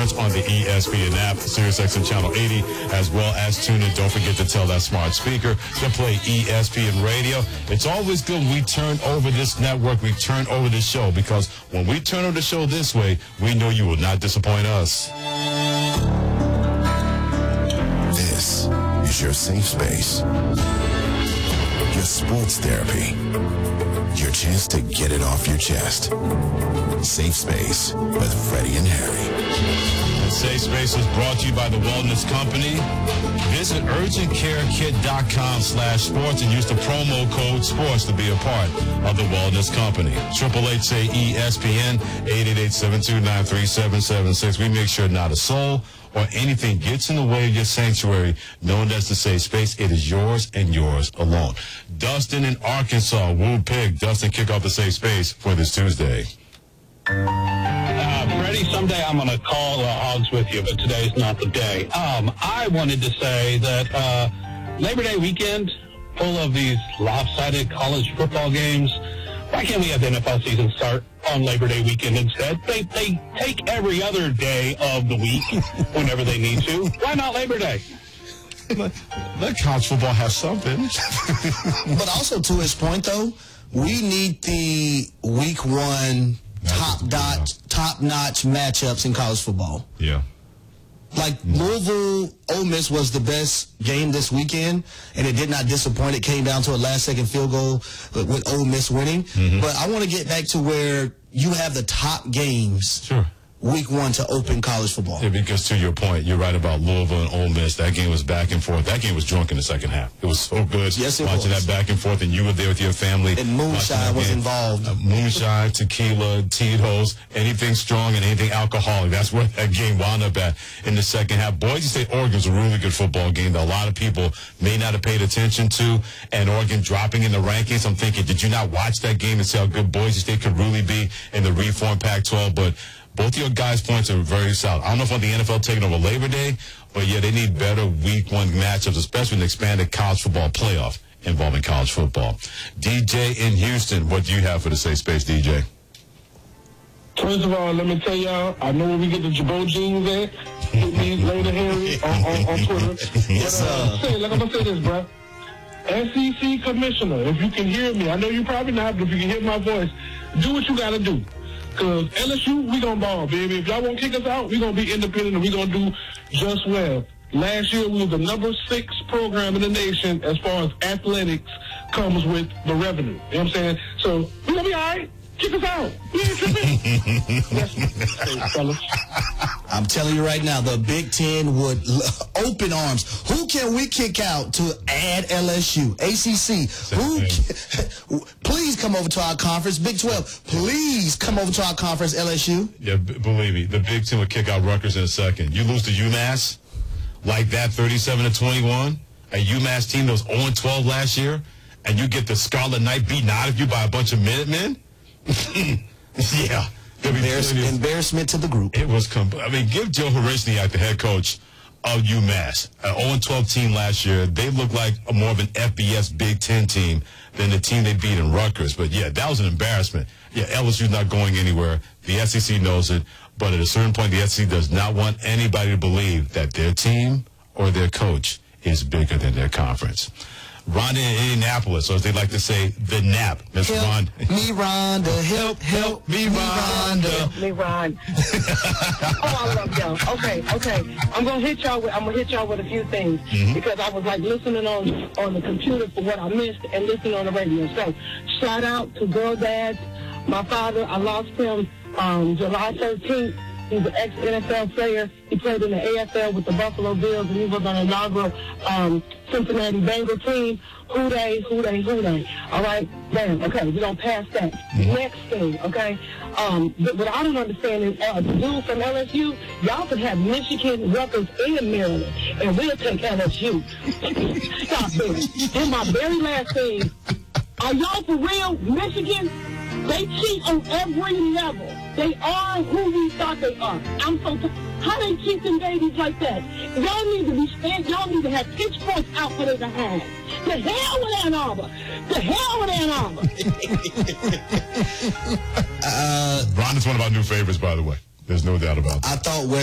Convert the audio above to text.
Sports on the ESPN app, SiriusXM Channel 80, as well as tune in. Don't forget to tell that smart speaker to play ESPN Radio. It's always good we turn over this network, we turn over this show, because when we turn over the show this way, we know you will not disappoint us. This is your safe space. Your sports therapy. Your chance to get it off your chest. Safe Space with Freddie and Harry. Safe Space is brought to you by the Wellness Company. Visit urgentcarekit.com/sports and use the promo code SPORTS to be a part of the Wellness Company. 888-SAY-ESPN, 888-729-3776. We make sure not a soul or anything gets in the way of your sanctuary, known as the Safe Space. It is yours and yours alone. Dustin in Arkansas, Woo Pig. Dustin, kick off the Safe Space for this Tuesday. Freddie, someday I'm going to call Hogs with you, but today's not the day. I wanted to say that Labor Day weekend, full of these lopsided college football games, why can't we have the NFL season start on Labor Day weekend instead? They take every other day of the week whenever they need to. Why not Labor Day? Let college football have something. But also, to his point, though, we need the week one top-notch matchups in college football. Yeah. Like, Louisville, Ole Miss was the best game this weekend, and it did not disappoint. It came down to a last-second field goal with Ole Miss winning. But I want to get back to where you have the top games. Sure. Week one to open college football. Yeah, because to your point, you're right about Louisville and Ole Miss. That game was back and forth. That game was drunk in the second half. It was so good. Yes, it watching was. that back and forth, and you were there with your family. And moonshine was involved. Moonshine, tequila, Tito's, anything strong and anything alcoholic. That's where that game wound up at in the second half. Boise State, Oregon was a really good football game that a lot of people may not have paid attention to, and Oregon dropping in the rankings. I'm thinking, did you not watch that game and see how good Boise State could really be in the reformed Pac-12? But both of your guys' points are very solid. I don't know if I want the NFL taking over Labor Day, but yeah, they need better week one matchups, especially in the expanded college football playoff involving college football. DJ in Houston, what do you have for the Safe Space, DJ? First of all, let me tell y'all, I know where we get the Jabot jeans at. Hit me later, Harry, on Twitter. Yes, sir. I'm going to say this, bro. SEC commissioner, if you can hear me, I know you probably not, but if you can hear my voice, do what you got to do. Because LSU, we going to ball, baby. If y'all won't kick us out, we going to be independent and we going to do just well. Last year, we were the number 6 program in the nation as far as athletics comes with the revenue. You know what I'm saying? So, we going to be all right. Kick us out. We ain't tripping. Yes, fellas. I'm telling you right now, the Big Ten would open arms. Who can we kick out to add LSU? ACC. Please come over to our conference. Big 12, please come over to our conference, LSU. Yeah, believe me, the Big Ten would kick out Rutgers in a second. You lose to UMass like that, 37-21, a UMass team that was 0-12 last year, and you get the Scarlet Knight beaten out of you by a bunch of Minutemen? Yeah. Embarrassment to the group. It was, give Joe Horishniak the head coach of UMass, an 0-12 team last year. They looked like more of an FBS Big Ten team than the team they beat in Rutgers. But, yeah, that was an embarrassment. Yeah, LSU's not going anywhere. The SEC knows it. But at a certain point, the SEC does not want anybody to believe that their team or their coach is bigger than their conference. Rhonda in Indianapolis, or as they like to say, the NAP. Miss Rhonda. Me, Rhonda. Help me, Rhonda. Me, Ron. Oh, I love y'all. Okay. I'm gonna hit y'all with a few things because I was like listening on the computer for what I missed and listening on the radio. So, shout out to Girl Dads. My father, I lost him July 13th. He's an ex-NFL player. He played in the AFL with the Buffalo Bills, and he was on the inaugural Cincinnati Bengal team. Who they? All right? Bam. Okay, we're going to pass that. Next thing, okay? What I don't understand is the dude from LSU, y'all could have Michigan, Rutgers, and Maryland, and we'll take LSU. Stop it. And my very last thing, are y'all for real? Michigan, they cheat on every level. They are who we thought they are. I'm so how they keep them babies like that? Y'all need to be stand. Y'all need to have pitchforks out for their behind. The hell with Ann Arbor. The hell with Ann Arbor. Ron is one of our new favorites, by the way. There's no doubt about that. I thought